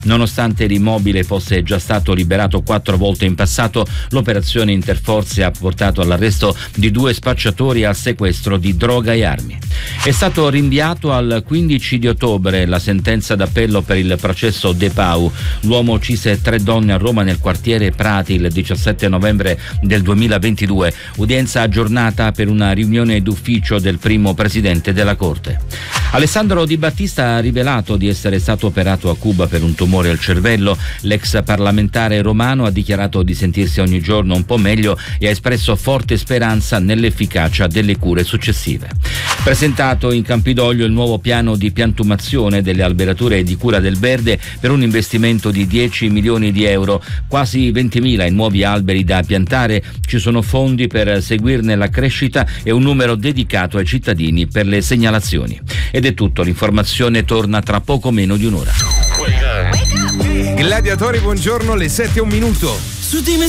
Nonostante l'immobile fosse già stato liberato 4 volte in passato, l'operazione interforze ha portato all'arresto di 2 spacciatori e al sequestro di droga e armi. È stato rinviato al 15 di ottobre la sentenza d'appello per il processo De Pau. L'uomo uccise 3 donne a Roma nel quartiere Prati il 17 novembre del 2022, udienza aggiornata per una riunione d'ufficio del primo presidente della Corte. Alessandro Di Battista ha rivelato di essere stato operato a Cuba per un tumore al cervello. L'ex parlamentare romano ha dichiarato di sentirsi ogni giorno un po' meglio e ha espresso forte speranza nell'efficacia delle cure successive. Presentato in Campidoglio il nuovo piano di piantumazione delle alberature di Cura del Verde per un investimento di 10 milioni di euro, quasi 20.000 i nuovi alberi da piantare, ci sono fondi per seguirne la crescita e un numero dedicato ai cittadini per le segnalazioni. Ed è tutto, l'informazione torna tra poco meno di un'ora. Gladiatori, buongiorno, le 7:01. Su di me